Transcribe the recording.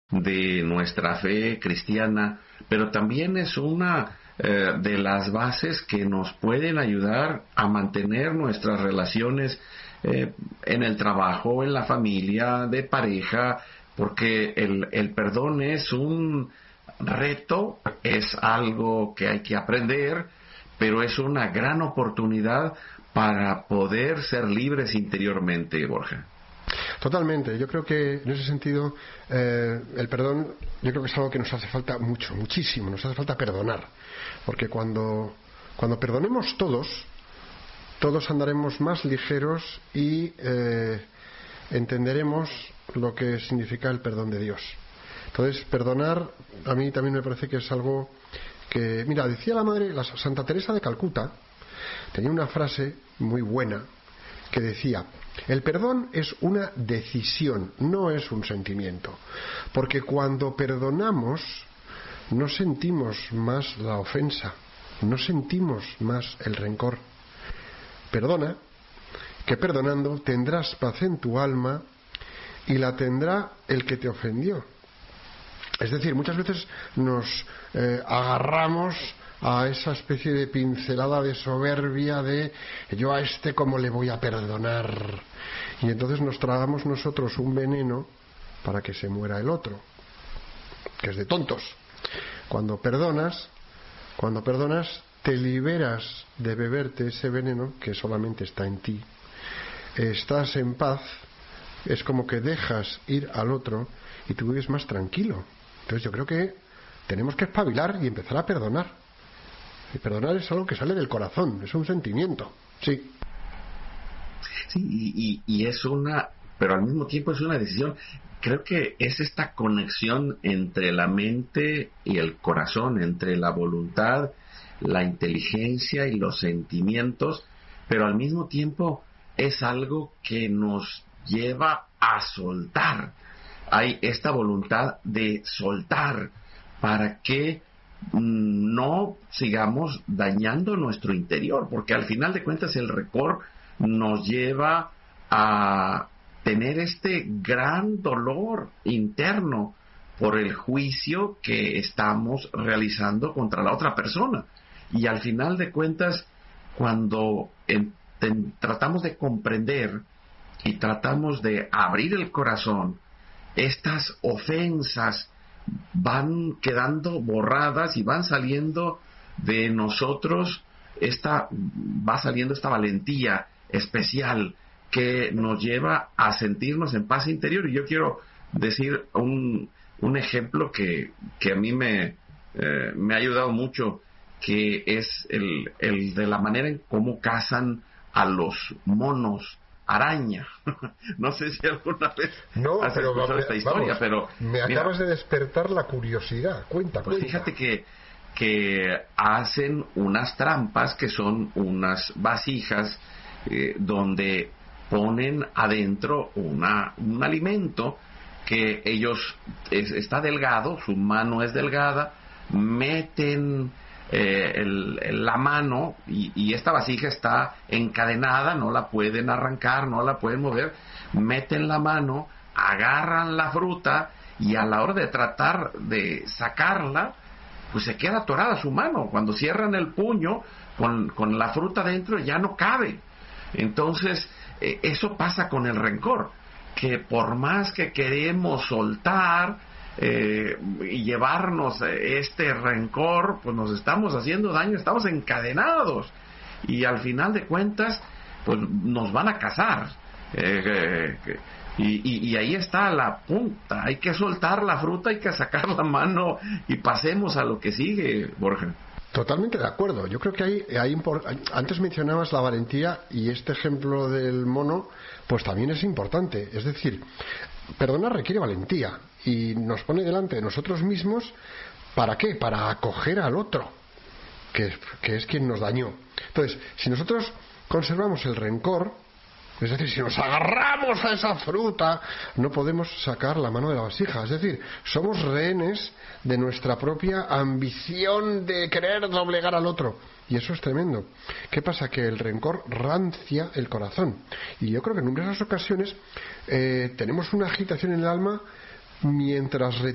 de nuestra fe cristiana, pero también es una de las bases que nos pueden ayudar a mantener nuestras relaciones en el trabajo, en la familia, de pareja, porque el perdón es un reto, es algo que hay que aprender, pero es una gran oportunidad para poder ser libres interiormente, Borja. Totalmente. Yo creo que en ese sentido el perdón, yo creo que es algo que nos hace falta muchísimo. Nos hace falta perdonar, porque cuando perdonemos todos andaremos más ligeros y entenderemos lo que significa el perdón de Dios. Entonces, perdonar a mí también me parece que es algo que, mira, decía la Santa Teresa de Calcuta, tenía una frase muy buena que decía: el perdón es una decisión, no es un sentimiento, porque cuando perdonamos no sentimos más la ofensa, no sentimos más el rencor. Perdona, que perdonando tendrás paz en tu alma y la tendrá el que te ofendió. Es decir, muchas veces nos agarramos a esa especie de pincelada de soberbia de yo a este cómo le voy a perdonar, y entonces nos tragamos nosotros un veneno para que se muera el otro, que es de tontos. Cuando perdonas te liberas de beberte ese veneno que solamente está en ti, estás en paz, es como que dejas ir al otro y tú vives más tranquilo. Entonces yo creo que tenemos que espabilar y empezar a perdonar. Y perdonar es algo que sale del corazón, es un sentimiento. Sí. Sí, y es pero al mismo tiempo es una decisión. Creo que es esta conexión entre la mente y el corazón, entre la voluntad, la inteligencia y los sentimientos, pero al mismo tiempo es algo que nos lleva a soltar. Hay esta voluntad de soltar para que no sigamos dañando nuestro interior, porque al final de cuentas el rencor nos lleva a tener este gran dolor interno por el juicio que estamos realizando contra la otra persona. Y al final de cuentas, cuando tratamos de comprender y tratamos de abrir el corazón, estas ofensas van quedando borradas y van saliendo de nosotros, va saliendo esta valentía especial que nos lleva a sentirnos en paz interior. Y yo quiero decir un ejemplo que a mí me ha ayudado mucho, que es el de la manera en cómo cazan a los monos araña. No sé si alguna vez has escuchado esta historia, pero me acabas de despertar la curiosidad. Cuenta. Fíjate que hacen unas trampas que son unas vasijas donde ponen adentro un alimento que ellos está delgado, su mano es delgada, meten la mano y esta vasija está encadenada, no la pueden arrancar, no la pueden mover, meten la mano, agarran la fruta y a la hora de tratar de sacarla, pues se queda atorada su mano. Cuando cierran el puño con la fruta dentro ya no cabe. Entonces eso pasa con el rencor, que por más que queremos soltar y llevarnos este rencor, pues nos estamos haciendo daño, estamos encadenados y al final de cuentas pues nos van a cazar, y ahí está la punta. Hay que soltar la fruta, hay que sacar la mano y pasemos a lo que sigue, Borja. Totalmente de acuerdo. Yo creo que antes mencionabas la valentía y este ejemplo del mono pues también es importante. Es decir, perdonar requiere valentía y nos pone delante de nosotros mismos. ¿Para qué? Para acoger al otro, que es quien nos dañó. Entonces, si nosotros conservamos el rencor, es decir, si nos agarramos a esa fruta, no podemos sacar la mano de la vasija. Es decir, somos rehenes de nuestra propia ambición de querer doblegar al otro. Y eso es tremendo. ¿Qué pasa? Que el rencor rancia el corazón. Y yo creo que en numerosas ocasiones tenemos una agitación en el alma mientras